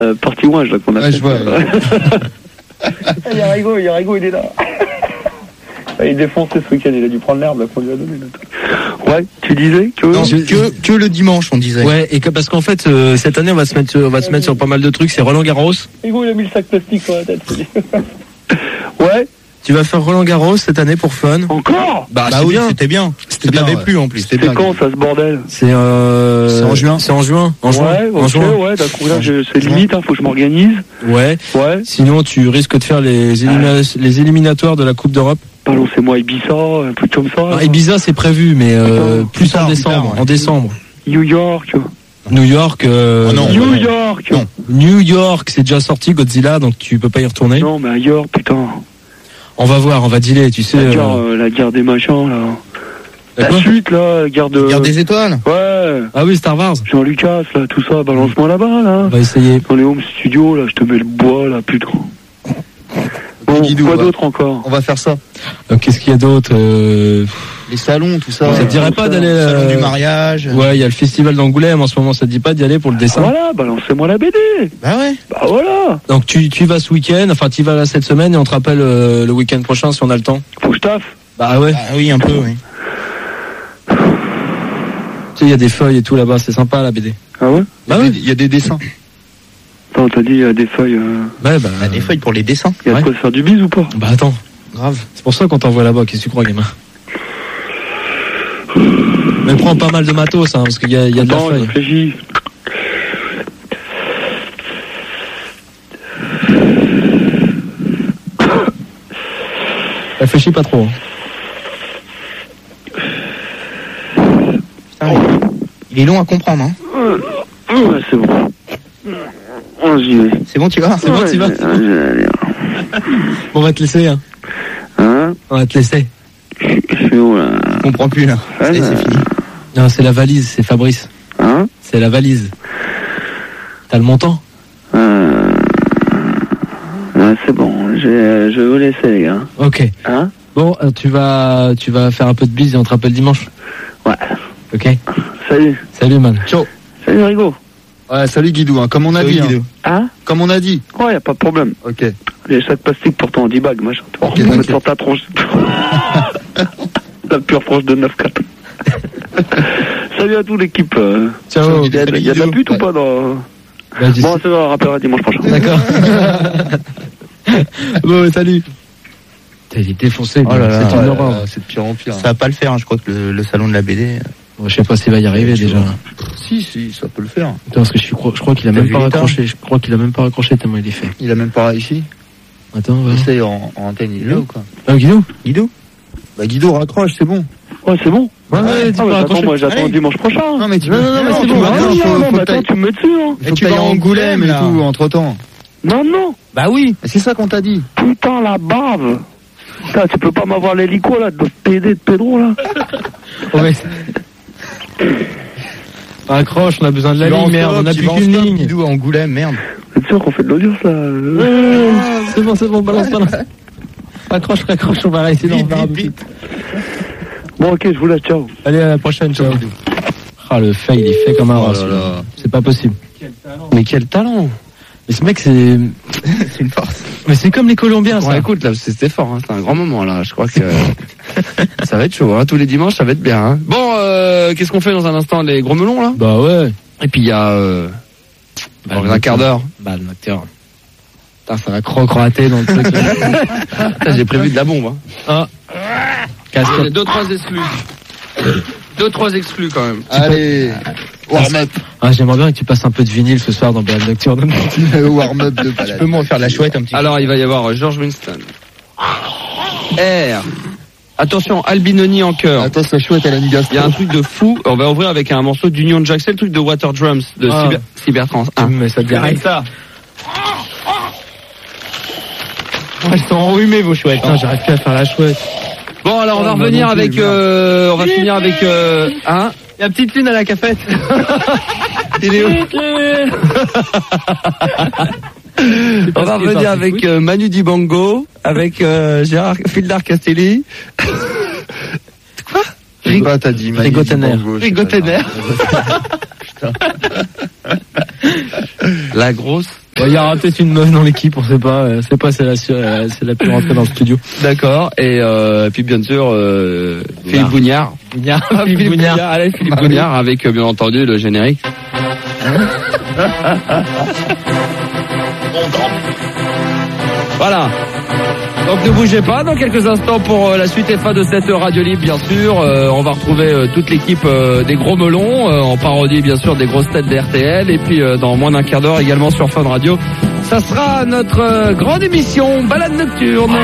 partie ouage là qu'on a fait. Je vois. Il y a Rigo, il est là. Il est défoncé ce week-end, il a dû prendre l'herbe là qu'on lui a donné. Ouais, tu disais que le dimanche, on disait. Ouais, et parce qu'en fait, cette année, on va se mettre sur pas mal de trucs. C'est Roland Garros. Rigo, il a mis le sac plastique sur la tête. Ouais. Tu vas faire Roland Garros cette année pour fun. Encore? Bah oui, bien. c'était bien. C'était bien. T'avais plus en plus. C'est quand ça, ce bordel? C'est en juin. C'est en juin. Ouais, ouais, d'accord. Là, c'est limite, faut que je m'organise. Ouais. Sinon, tu risques de faire les éliminatoires de la Coupe d'Europe. Balancez-moi Ibiza, un truc comme ça. Non, Ibiza, c'est prévu, mais plus en décembre. En décembre. New York. New York. Non. New York. Non. New York, c'est déjà sorti Godzilla, donc tu peux pas y retourner. Non, mais ailleurs, putain. On va voir, on va dealer, tu sais. La guerre des machins, là. La suite, là, la guerre des étoiles. Ouais. Ah oui, Star Wars. Jean-Lucas, là, tout ça, balance-moi là-bas, là. On va essayer. Dans les home studios, là, je te mets le bois, là, putain. Bon, quoi d'autre encore? On va faire ça. Donc, qu'est-ce qu'il y a d'autre Les salons, tout ça. Ça te dirait pas d'aller... Le salon du mariage. Ouais, il y a le festival d'Angoulême en ce moment, ça te dit pas d'y aller pour le dessin? Voilà, balancez-moi la BD. Bah ouais. Bah voilà. Donc tu vas ce week-end, enfin tu vas là cette semaine et on te rappelle le week-end prochain si on a le temps. Faut que je taffe. Bah ouais. Ah oui, un peu, oui. Tu sais, il y a des feuilles et tout là-bas, c'est sympa la BD. Ah ouais? Bah ouais. Il y a des dessins. Attends, t'as dit il y a des feuilles. Ouais, Il y a des feuilles pour les dessins. Il y a de quoi faire du bise ou pas? Bah attends. Grave. C'est pour ça qu'on t'envoie là-bas, qu'est-ce que tu crois, gamin? Mais prends pas mal de matos, hein, parce qu'il y a de la feuille. Réfléchis. Réfléchis pas trop. Putain, il est long à comprendre, hein. Ouais, c'est bon. J'y vais. C'est bon, tu vas? C'est bon, tu vas? On va te laisser, hein. Hein? On va te laisser. Je suis où, là? Je comprends plus, là. C'est fini. Non, c'est la valise, c'est Fabrice. Hein? C'est la valise. T'as le montant? Ouais, c'est bon. Je vais vous laisser, les gars. Ok. Hein? Bon, tu vas faire un peu de bise et on te rappelle dimanche. Ouais. Ok. Salut. Salut, man. Ciao. Salut, Rigo. Ouais, salut Guidou, hein, comme on a dit. Guidou. Hein? Comme on a dit. Ouais, y a pas de problème. Ok. Les sacs plastiques pour ton 10 bags, machin. Ok, On met sur ta tronche. La pure tronche de 9-4. Salut à tous, l'équipe. Ciao. Il y a de la pute ou pas dans... Bah, Bon, ça va, rappellera dimanche prochain. D'accord. Bon, salut. Il est défoncé. Oh là là, c'est une horreur. c'est de pire en pire. Ça va pas le faire, hein, je crois que le salon de la BD. Je sais pas s'il va y arriver déjà. Si, ça peut le faire. Attends, parce que je crois qu'il a même pas raccroché. Je crois qu'il a même pas raccroché tellement il est fait. Il a même pas réussi. Attends, ouais. Essaye en antenne, il est là ou quoi? Guido? Bah Guido, raccroche, c'est bon. Ouais, c'est bon. Ouais, tu peux raccrocher. Moi, j'attends dimanche prochain. Non, mais tu Non, mais c'est bon. Attends, tu me mets dessus, hein. Faut que t'ailles à Angoulême et tout, entre temps. Non. Bah oui, c'est ça qu'on t'a dit. Putain, la bave. Putain, tu peux pas m'avoir l'hélico, là, de PD de Pedro, là. Ouais. Raccroche, on a besoin de la ligne, merde, on a plus qu'une ligne. Guidou à Angoulême, merde. Vous êtes sûr qu'on fait de l'audience, là? C'est bon, balance. Raccroche, on va essayer d'en faire un peu. Bon, ok, je vous laisse, ciao. Allez, à la prochaine, ciao. Ah, le fail, il est fait comme un rat. C'est pas possible. Mais quel talent. Mais ce mec, c'est... C'est une force. Mais c'est comme les Colombiens, ça. Ouais, écoute, là, c'était fort, hein. C'est un grand moment, là. Je crois que ça va être chaud, hein. Tous les dimanches, ça va être bien, hein. Bon, qu'est-ce qu'on fait dans un instant? Les gros melons, là? Bah ouais. Et puis, il y a, dans un quart d'heure. Bah, le acteur. Putain, ça va croque-rater dans le truc. Putain, j'ai prévu de la bombe, hein. Casquette. 2-3 exclus. 2-3 exclus, quand même. Allez, warm-up. Ah, j'aimerais bien que tu passes un peu de vinyle ce soir dans Bad Nocturne. Warm-up de balade. Tu peux m'en faire la chouette un petit peu. Alors, il va y avoir George Winston. R. Attention, Albinoni en chœur. Attends, sa chouette, elle a une gastro. Il y a un truc de fou. On va ouvrir avec un morceau d'Union Jack. C'est le truc de Water Drums de Cybertrans 1. Mais ça direct ça. Elles sont enrhumées, vos chouettes. Putain, j'arrive plus à faire la chouette. Bon, alors on va revenir avec... on va finir avec... hein. Il y a une petite lune à la cafette. Il est où? On va revenir avec Manu Dibango, avec Gérard Fildar Castelli. Quoi? Quoi t'as dit? Rigotener. Rigotener. La grosse Il y aura peut-être une meuf dans l'équipe, on sait pas. C'est pas celle-là, c'est la plus rentrée dans le studio. D'accord. Et puis bien sûr Philippe Bougnard. Philippe Bougnard. Allez, Philippe Bougnard avec bien entendu le générique. Voilà. Donc ne bougez pas, dans quelques instants pour la suite et fin de cette radio libre, bien sûr. On va retrouver toute l'équipe des Gros Melons, en parodie bien sûr des grosses têtes des RTL. Et puis dans moins d'un quart d'heure également sur Fun Radio, ça sera notre grande émission Balade Nocturne.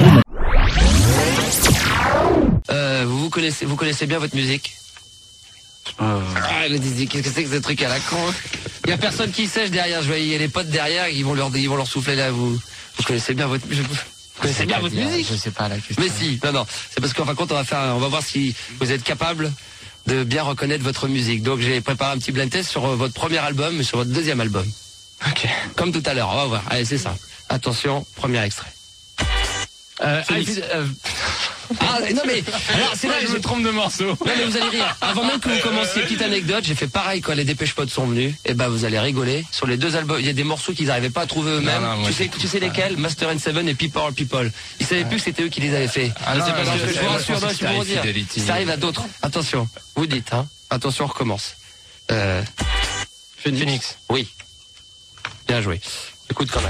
Vous connaissez bien votre musique? Qu'est-ce que c'est que ce truc à la con? Il y a personne qui sèche derrière. Je vois, il y a les potes derrière, ils vont leur souffler là. Vous connaissez bien votre musique? Vous connaissez bien votre musique? Je sais pas la question. Mais si, non. C'est parce qu'en fin de compte, on va voir si vous êtes capable de bien reconnaître votre musique. Donc j'ai préparé un petit blind test sur votre premier album et sur votre deuxième album. Ok. Comme tout à l'heure, on va voir. Allez, c'est ça. Attention, premier extrait. Ah non mais alors c'est là que je me trompe de morceau. Non mais vous allez rire. Avant même que vous commenciez, petite anecdote, j'ai fait pareil quand les Dépêche Mode sont venus. Et ben vous allez rigoler. Sur les deux albums, il y a des morceaux qu'ils n'arrivaient pas à trouver eux-mêmes. Tu sais lesquels? Master and Seven et People are People. Ils savaient plus que c'était eux qui les avaient fait. Ah non, c'est parce que je vous rassure, non, c'est pour vous dire. Ça arrive à d'autres. Attention, vous dites hein. Attention, on recommence. Phoenix. Oui. Bien joué. Écoute quand même.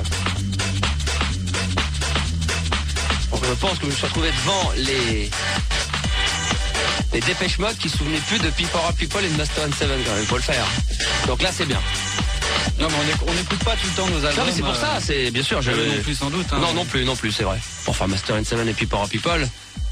Je pense que je me suis retrouvé devant les Dépêche Mode qui se souvenaient plus de People are People et de Master and Seven quand même, il faut le faire. Donc là c'est bien. Non mais on n'écoute pas tout le temps nos albums. Non mais c'est pour ça, c'est bien sûr. Non plus sans doute. Hein, non plus, c'est vrai. Enfin Master and Seven et People are People.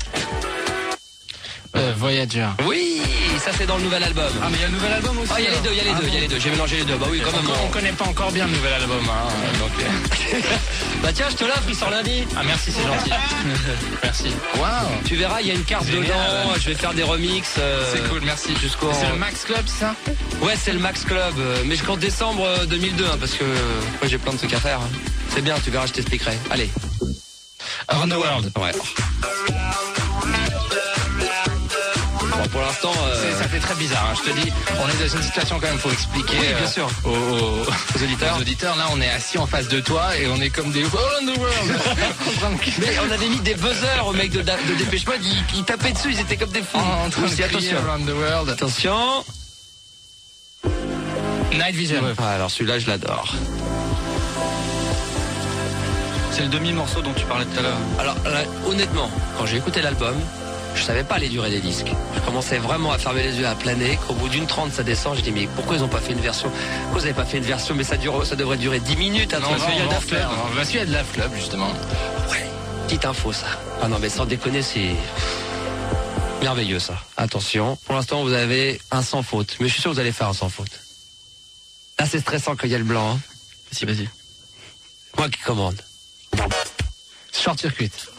Voyager. Oui, ça c'est dans le nouvel album. Ah mais il y a le nouvel album aussi. Ah il y a les deux. J'ai mélangé les deux. Bah oui, quand même. On connaît pas encore bien le nouvel album. Hein, donc. Bah tiens, je te l'offre, il sort lundi. Ah merci, c'est gentil. Merci. Waouh. Tu verras, il y a une carte dedans. Je vais faire des remixes. C'est cool, merci. C'est le Max Club, c'est ça? Ouais, c'est le Max Club. Mais jusqu'en décembre 2002, hein, parce que moi j'ai plein de trucs à faire. C'est bien, tu verras, je t'expliquerai. Allez. Around the World. Ouais. Bon, pour l'instant, ça fait très bizarre. Hein. Je te dis, on est dans une situation quand même, faut expliquer bien sûr. Aux auditeurs. Aux auditeurs, là, on est assis en face de toi et on est comme des Around the World. Mais on avait mis des buzzers aux mecs de Dépêche Mode, ils tapaient dessus, ils étaient comme des fous. Attention. Around the World. Attention. Night Vision. Ah, alors celui-là, je l'adore. C'est le demi-morceau dont tu parlais tout à l'heure. Alors là, honnêtement, quand j'ai écouté l'album, je savais pas les durées des disques. Je commençais vraiment à fermer les yeux, à planer. Qu'au bout d'une 30, ça descend. Je dis mais pourquoi ils ont pas fait une version? Pourquoi vous avez pas fait une version? Mais ça devrait durer 10 minutes. Non, parce qu'il y a de la fleuve. Parce qu'il y a de la fleuve justement. Ouais. Petite info ça. Ah non mais sans déconner, c'est merveilleux ça. Attention. Pour l'instant vous avez un sans faute. Mais je suis sûr que vous allez faire un sans faute. Là c'est stressant quand il y a le blanc. Hein. Vas-y. Moi qui commande. Short Circuit.